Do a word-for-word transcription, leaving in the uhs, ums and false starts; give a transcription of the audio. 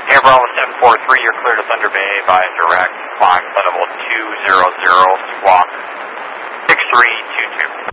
Air Bravo seven four three, you're clear to Thunder Bay by direct, climb level two zero zero, squawk six three two two.